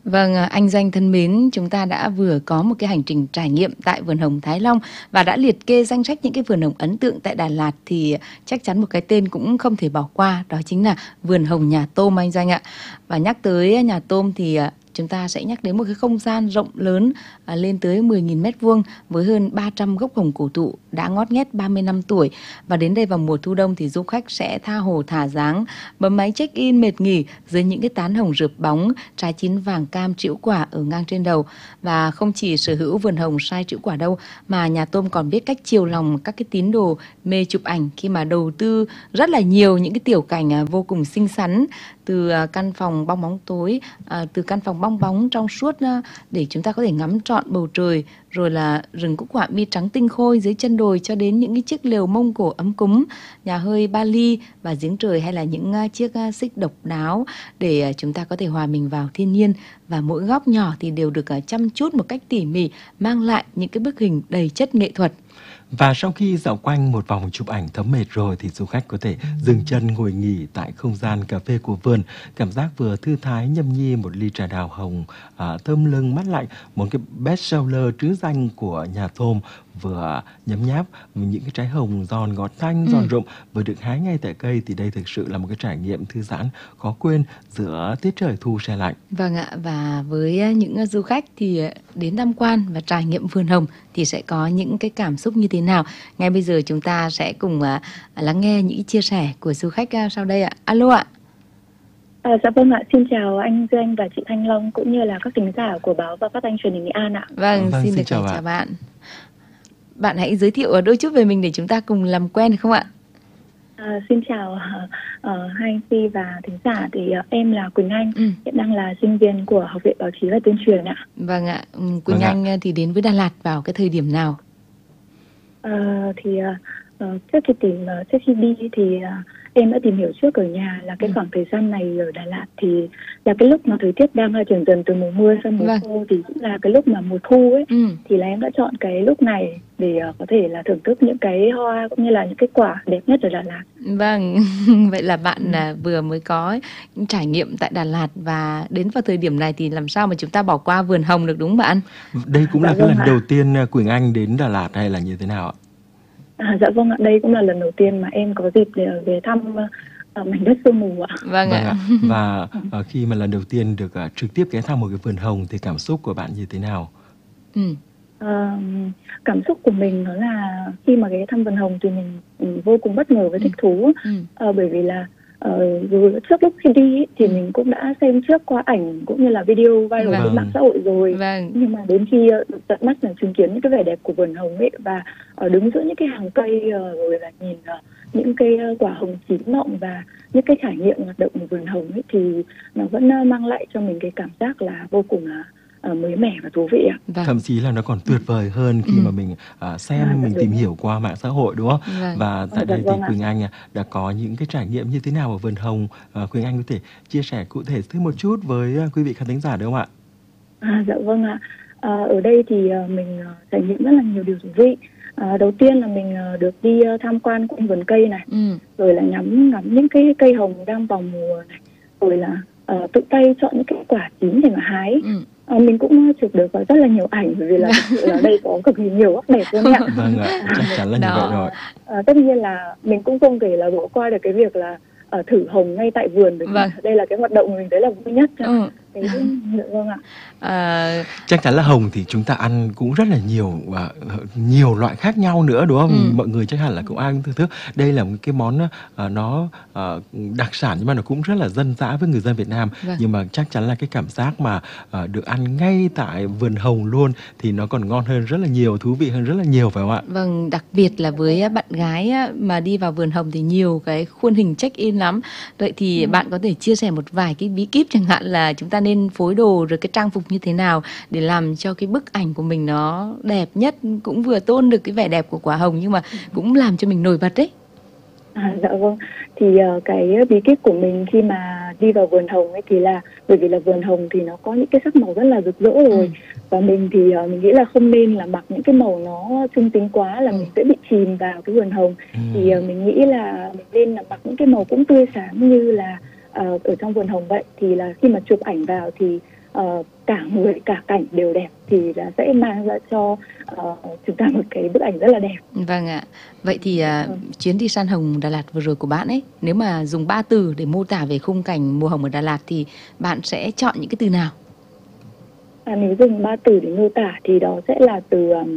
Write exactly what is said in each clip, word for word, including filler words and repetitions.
Vâng, à, anh Doanh thân mến, chúng ta đã vừa có một cái hành trình trải nghiệm tại vườn hồng Thái Long và đã liệt kê danh sách những cái vườn hồng ấn tượng tại Đà Lạt, thì chắc chắn một cái tên cũng không thể bỏ qua, đó chính là vườn hồng Nhà Tôm anh Doanh ạ. Và nhắc tới Nhà Tôm thì à, chúng ta sẽ nhắc đến một cái không gian rộng lớn, à, lên tới mười nghìn mét vuông với hơn ba trăm gốc hồng cổ thụ đã ngót nghét ba mươi năm tuổi. Và đến đây vào mùa thu đông thì du khách sẽ tha hồ thả dáng, bấm máy check in mệt nghỉ dưới những cái tán hồng rực bóng, trái chín vàng cam trĩu quả ở ngang trên đầu. Và không chỉ sở hữu vườn hồng sai trĩu quả đâu, mà Nhà Tôm còn biết cách chiều lòng các cái tín đồ mê chụp ảnh khi mà đầu tư rất là nhiều những cái tiểu cảnh à, vô cùng xinh xắn, từ à, căn phòng bong bóng tối, à, từ căn phòng bong bóng trong suốt, à, để chúng ta có thể ngắm trọn bầu trời, rồi là rừng cúc họa mi trắng tinh khôi dưới chân đồi, cho đến những cái chiếc lều Mông Cổ ấm cúng, nhà hơi Bali và giếng trời, hay là những à, chiếc à, xích độc đáo để à, chúng ta có thể hòa mình vào thiên nhiên. Và mỗi góc nhỏ thì đều được à, chăm chút một cách tỉ mỉ, mang lại những cái bức hình đầy chất nghệ thuật. Và sau khi dạo quanh một vòng chụp ảnh thấm mệt rồi thì du khách có thể dừng chân ngồi nghỉ tại không gian cà phê của vườn. Cảm giác vừa thư thái nhâm nhi một ly trà đào hồng à, thơm lưng mát lạnh, một cái best seller trứ danh của Nhà Tôm vừa nhấm nháp những cái trái hồng giòn ngọt tanh, giòn Ừ. rụm vừa được hái ngay tại cây, thì đây thực sự là một cái trải nghiệm thư giãn khó quên giữa tiết trời thu se lạnh. Vâng ạ, và với à, những à, du khách thì à, đến tham quan và trải nghiệm vườn hồng thì sẽ có những cái cảm xúc như thế nào? Ngay bây giờ chúng ta sẽ cùng à, lắng nghe những chia sẻ của du khách à, sau đây ạ. Alo ạ. À, dạ vâng ạ, xin chào anh Doanh và chị Thanh Long cũng như là các thính giả của báo và phát thanh truyền hình Nghệ An ạ. Vâng, Vâng, xin xin được chào chào bạn. bạn. Bạn hãy giới thiệu đôi chút về mình để chúng ta cùng làm quen được không ạ? À, xin chào uh, hai anh Si và thính giả, thì uh, em là Quỳnh Anh, Ừ. hiện đang là sinh viên của Học viện Báo chí và Tuyên truyền ạ. Vâng ạ, ừ, Quỳnh Vâng ạ. Anh à, thì đến với Đà Lạt vào cái thời điểm nào? À, thì uh, uh, trước khi tìm uh, trước khi đi thì uh, em đã tìm hiểu trước ở nhà là cái Ừ. khoảng thời gian này ở Đà Lạt thì là cái lúc mà thời tiết đang uh, chuyển dần từ mùa mưa sang mùa Vâng. khô, thì cũng là cái lúc mà mùa thu ấy. Ừ. Thì là em đã chọn cái lúc này để uh, có thể là thưởng thức những cái hoa cũng như là những cái quả đẹp nhất ở Đà Lạt. Vâng, vậy là bạn à, vừa mới có những trải nghiệm tại Đà Lạt và đến vào thời điểm này thì làm sao mà chúng ta bỏ qua vườn hồng được, đúng không bạn? Đây cũng Dạ là cái vâng lần ạ. đầu tiên à, Quỳnh Anh đến Đà Lạt hay là như thế nào ạ? À, dạ vâng ạ, đây cũng là lần đầu tiên mà em có dịp để về thăm uh, mảnh đất sương mù ạ. Vâng Vâng ạ. ạ. Và à, khi mà lần đầu tiên được à, trực tiếp ghé thăm một cái vườn hồng thì cảm xúc của bạn như thế nào? Ừ. Ờ, cảm xúc của mình đó là khi mà ghé thăm vườn hồng thì mình ừ, vô cùng bất ngờ với thích thú. Ừ. Ờ, bởi vì là ờ, dù trước lúc khi đi ý, thì mình cũng đã xem trước qua ảnh cũng như là video viral Vâng. trên mạng xã hội rồi, Vâng. nhưng mà đến khi ờ, được tận mắt là chứng kiến những cái vẻ đẹp của vườn hồng ấy, và ờ, đứng giữa những cái hàng cây ờ, rồi là nhìn ờ, những cái ờ, quả hồng chín mọng và những cái trải nghiệm hoạt động của vườn hồng ấy, thì nó vẫn ờ, mang lại cho mình cái cảm giác là vô cùng là ờ, mới mẻ và thú vị ạ. Vâng. Thậm chí là nó còn tuyệt vời hơn khi Ừ. mà mình à, xem, À, dạ mình đúng tìm rồi. hiểu qua mạng xã hội, đúng không? Vâng. Và tại À, dạ đây thì vâng ạ. Quỳnh Anh à, đã có những cái trải nghiệm như thế nào ở vườn hồng? À, Quỳnh Anh có thể chia sẻ cụ thể thêm một chút với à, quý vị khán thính giả được không ạ? À, dạ vâng ạ. À, ở đây thì à, mình à, trải nghiệm rất là nhiều điều thú vị. À, đầu tiên là mình à, được đi à, tham quan quanh vườn cây này, Ừ. rồi là ngắm ngắm những cái cây hồng đang vào mùa này, rồi là à, tự tay chọn những cái quả chín để mà hái. Ừ. À, mình cũng chụp được rất là nhiều ảnh, bởi vì là thực sự là đây có cực kỳ nhiều góc đẹp luôn ạ. Vâng ạ, chắc chắn là như Đó. vậy rồi. À, tất nhiên là mình cũng không thể là bỏ qua được cái việc là à, thử hồng ngay tại vườn, bởi vì Vâng. đây là cái hoạt động mình thấy là vui nhất. Ừ. Cái, dạ vâng ạ. À, Chắc chắn là hồng thì chúng ta ăn cũng rất là nhiều và nhiều loại khác nhau nữa, đúng không? Ừ. Mọi người chắc hẳn là cũng ai cũng thưởng thức. Đây là một cái món à, nó à, đặc sản nhưng mà nó cũng rất là dân dã với người dân Việt Nam. Vâng. Nhưng mà chắc chắn là cái cảm giác mà à, được ăn ngay tại vườn hồng luôn thì nó còn ngon hơn rất là nhiều, thú vị hơn rất là nhiều, phải không ạ? vâng, đặc biệt là với bạn gái mà đi vào vườn hồng thì nhiều cái khuôn hình check in lắm. Vậy thì bạn có thể chia sẻ một vài cái bí kíp, chẳng hạn là chúng ta nên phối đồ rồi cái trang phục như thế nào để làm cho cái bức ảnh của mình nó đẹp nhất, cũng vừa tôn được cái vẻ đẹp của quả hồng nhưng mà cũng làm cho mình nổi bật đấy. À, dạ vâng, thì uh, cái bí kíp của mình khi mà đi vào vườn hồng ấy thì là bởi vì là vườn hồng thì nó có những cái sắc màu rất là rực rỡ rồi, Ừ. và mình thì uh, mình nghĩ là không nên là mặc những cái màu nó trung tính quá, là Ừ. mình sẽ bị chìm vào cái vườn hồng. Ừ. Thì uh, mình nghĩ là mình nên là mặc những cái màu cũng tươi sáng như là uh, ở trong vườn hồng vậy, thì là khi mà chụp ảnh vào thì uh, cả người cả cảnh đều đẹp thì là sẽ mang ra cho uh, chúng ta một cái bức ảnh rất là đẹp. Vâng ạ. Vậy thì uh, ừ. chuyến đi San Hồng Đà Lạt vừa rồi của bạn ấy, nếu mà dùng ba từ để mô tả về khung cảnh mùa hồng ở Đà Lạt thì bạn sẽ chọn những cái từ nào? À, nếu dùng ba từ để mô tả thì đó sẽ là từ um,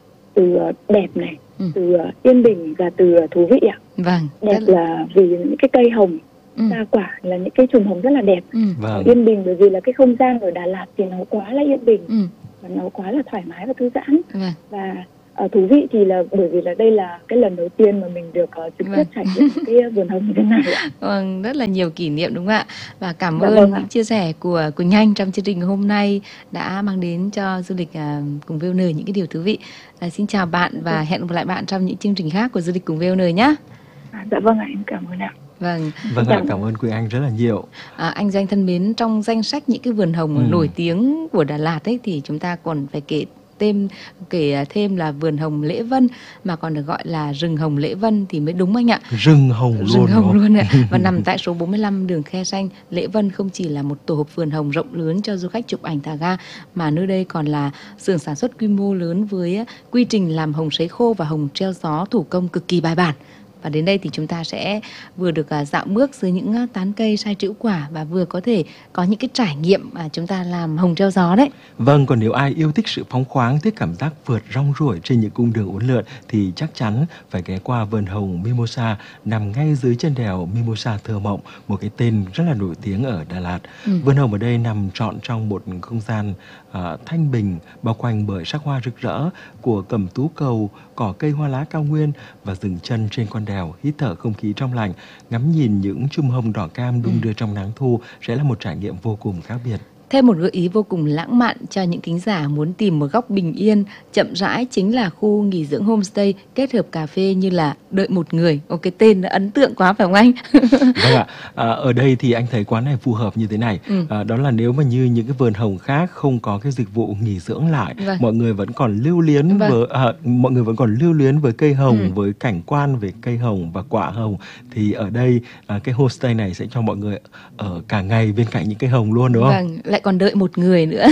từ đẹp này, ừ. từ uh, yên bình và từ uh, thú vị ạ. Vâng. Đẹp là... là vì những cái cây hồng, ừ. hoa quả là những cái chùm hồng rất là đẹp. Ừ. Vâng. Yên bình bởi vì là cái không gian ở Đà Lạt thì nó quá là yên bình, ừ. và nó quá là thoải mái và thư giãn. Vâng. Và uh, thú vị thì là bởi vì là đây là cái lần đầu tiên mà mình được uh, trực tiếp vâng. trải nghiệm cái vườn hồng như thế này ạ. Vâng, rất là nhiều kỷ niệm đúng không ạ? Và cảm dạ, ơn vâng những chia sẻ của Quỳnh Anh trong chương trình hôm nay đã mang đến cho du lịch uh, cùng vê o en những cái điều thú vị. Uh, xin chào bạn và ừ. hẹn gặp lại bạn trong những chương trình khác của du lịch cùng vê o en nhé. À, dạ vâng ạ, em cảm ơn ạ. Vâng, vâng ạ, cảm ơn Quỳnh Anh rất là nhiều. À, anh Doanh thân mến, trong danh sách những cái vườn hồng ừ. nổi tiếng của Đà Lạt ấy thì chúng ta còn phải kể thêm kể thêm là vườn hồng Lễ Vân, mà còn được gọi là rừng hồng Lễ Vân thì mới đúng anh ạ. Rừng hồng luôn. Rừng hồng luôn ạ. Và nằm tại số bốn mươi lăm đường Khe Sanh. Lễ Vân không chỉ là một tổ hợp vườn hồng rộng lớn cho du khách chụp ảnh thả ga, mà nơi đây còn là xưởng sản xuất quy mô lớn với quy trình làm hồng sấy khô và hồng treo gió thủ công cực kỳ bài bản. Và đến đây thì chúng ta sẽ vừa được dạo bước dưới những tán cây sai trĩu quả và vừa có thể có những cái trải nghiệm mà chúng ta làm hồng treo gió đấy. Vâng, còn nếu ai yêu thích sự phóng khoáng, thích cảm giác vượt rong ruổi trên những cung đường uốn lượn thì chắc chắn phải ghé qua vườn hồng Mimosa nằm ngay dưới chân đèo Mimosa Thơ Mộng, một cái tên rất là nổi tiếng ở Đà Lạt. Ừ. Vườn hồng ở đây nằm trọn trong một không gian uh, thanh bình, bao quanh bởi sắc hoa rực rỡ của cẩm tú cầu, cỏ cây hoa lá cao nguyên và dừng chân trên con đèo, hít thở không khí trong lành, ngắm nhìn những chùm hồng đỏ cam đung đưa trong nắng thu sẽ là một trải nghiệm vô cùng khác biệt. Thêm một gợi ý vô cùng lãng mạn cho những thính giả muốn tìm một góc bình yên, chậm rãi chính là khu nghỉ dưỡng homestay kết hợp cà phê như là Đợi Một Người. Ô, cái tên nó ấn tượng quá phải không anh? Vâng ạ. À, ở đây thì anh thấy quán này phù hợp như thế này. Ừ. À, đó là nếu mà như những cái vườn hồng khác không có cái dịch vụ nghỉ dưỡng lại, vâng. mọi người vẫn còn lưu luyến vâng. với à, mọi người vẫn còn lưu luyến với cây hồng, ừ. với cảnh quan về cây hồng và quả hồng, thì ở đây à, cái homestay này sẽ cho mọi người ở cả ngày bên cạnh những cây hồng luôn, đúng không? Vâng, lại còn đợi một người nữa.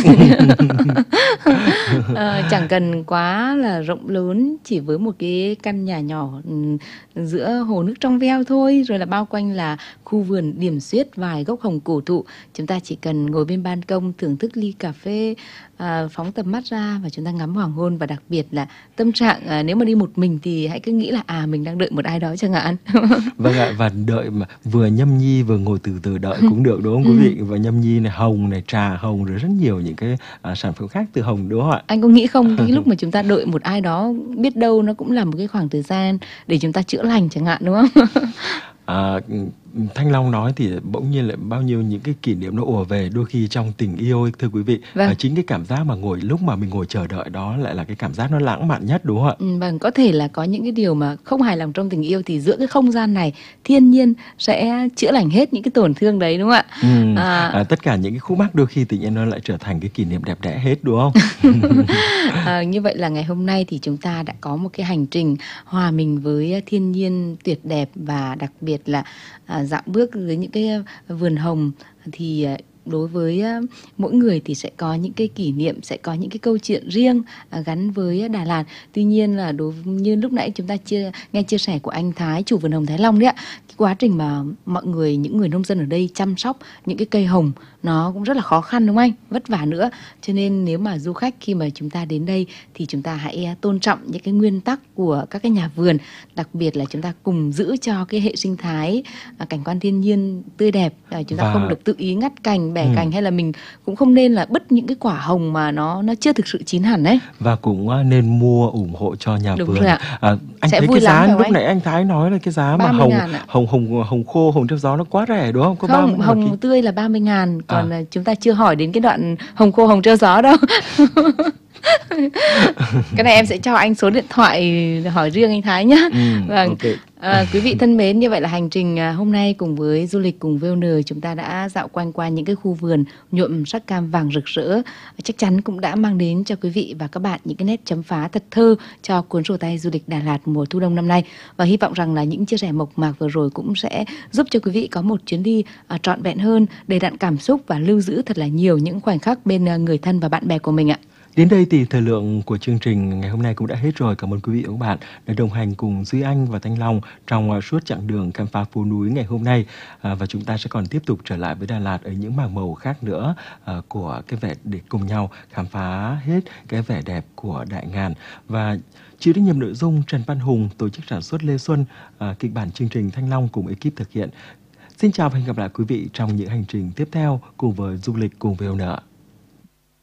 à, chẳng cần quá là rộng lớn, chỉ với một cái căn nhà nhỏ giữa hồ nước trong veo thôi, rồi là bao quanh là khu vườn điểm xuyết vài gốc hồng cổ thụ. Chúng ta chỉ cần ngồi bên ban công thưởng thức ly cà phê, à, phóng tầm mắt ra và chúng ta ngắm hoàng hôn. Và đặc biệt là tâm trạng à, nếu mà đi một mình thì hãy cứ nghĩ là à mình đang đợi một ai đó chẳng hạn. Vâng ạ, và đợi mà vừa nhâm nhi vừa ngồi từ từ đợi cũng được, đúng không quý vị? Và nhâm nhi này, hồng này, trà hồng, rồi rất nhiều những cái à, sản phẩm khác từ hồng, đúng không ạ? Anh có nghĩ không, cái lúc mà chúng ta đợi một ai đó, biết đâu nó cũng là một cái khoảng thời gian để chúng ta chữa lành chẳng hạn, đúng không? À, Thanh Long nói thì bỗng nhiên lại bao nhiêu những cái kỷ niệm nó ùa về, đôi khi trong tình yêu ấy, thưa quý vị. Vâng. À, chính cái cảm giác mà ngồi lúc mà mình ngồi chờ đợi đó lại là cái cảm giác nó lãng mạn nhất, đúng không ạ? Ừ, vâng, có thể là có những cái điều mà không hài lòng trong tình yêu thì giữa cái không gian này thiên nhiên sẽ chữa lành hết những cái tổn thương đấy, đúng không ạ? Ừ, à, à, tất cả những cái khúc mắc đôi khi tự nhiên nó lại trở thành cái kỷ niệm đẹp đẽ hết, đúng không? à, như vậy là ngày hôm nay thì chúng ta đã có một cái hành trình hòa mình với thiên nhiên tuyệt đẹp, và đặc biệt là à, dạo bước dưới những cái vườn hồng thì đối với mỗi người thì sẽ có những cái kỷ niệm, sẽ có những cái câu chuyện riêng gắn với Đà Lạt. Tuy nhiên là đối với, như lúc nãy chúng ta chia, nghe chia sẻ của anh Thái, chủ vườn hồng Thái Long đấy ạ, cái quá trình mà mọi người, những người nông dân ở đây chăm sóc những cái cây hồng nó cũng rất là khó khăn, đúng không anh? Vất vả nữa. Cho nên nếu mà du khách khi mà chúng ta đến đây thì chúng ta hãy tôn trọng những cái nguyên tắc của các cái nhà vườn, đặc biệt là chúng ta cùng giữ cho cái hệ sinh thái, cảnh quan thiên nhiên tươi đẹp. Chúng ta Và... không được tự ý ngắt cành, bẻ ừ. cành, hay là mình cũng không nên là bứt những cái quả hồng mà nó nó chưa thực sự chín hẳn đấy. Và cũng nên mua ủng hộ cho nhà Đúng vườn. Rồi ạ. À, anh Sẽ thấy vui cái giá lúc anh? nãy anh Thái nói là cái giá mà hồng hồng hồng hồng khô, hồng treo gió nó quá rẻ, đúng không? Có không, hồng tươi là ba mươi ngàn, còn à. chúng ta chưa hỏi đến cái đoạn hồng khô, hồng treo gió đâu. Cái này em sẽ cho anh số điện thoại hỏi riêng anh Thái nhé. Ừ, Vâng. ok. À, quý vị thân mến, như vậy là hành trình à, hôm nay cùng với du lịch cùng vê o en chúng ta đã dạo quanh qua những cái khu vườn nhuộm sắc cam vàng rực rỡ, chắc chắn cũng đã mang đến cho quý vị và các bạn những cái nét chấm phá thật thơ cho cuốn sổ tay du lịch Đà Lạt mùa thu đông năm nay. Và hy vọng rằng là những chia sẻ mộc mạc vừa rồi cũng sẽ giúp cho quý vị có một chuyến đi à, trọn vẹn hơn, đầy đặn cảm xúc và lưu giữ thật là nhiều những khoảnh khắc bên à, người thân và bạn bè của mình ạ. Đến đây thì thời lượng của chương trình ngày hôm nay cũng đã hết rồi. Cảm ơn quý vị và các bạn đã đồng hành cùng Duy Anh và Thanh Long trong uh, suốt chặng đường khám phá phố núi ngày hôm nay. À, và chúng ta sẽ còn tiếp tục trở lại với Đà Lạt ở những mảng màu khác nữa uh, của cái vẻ để cùng nhau khám phá hết cái vẻ đẹp của Đại Ngàn. Và chịu trách nhiệm nội dung Trần Văn Hùng, tổ chức sản xuất Lê Xuân, uh, kịch bản chương trình Thanh Long cùng ekip thực hiện. Xin chào và hẹn gặp lại quý vị trong những hành trình tiếp theo cùng với du lịch cùng vê o en ạ.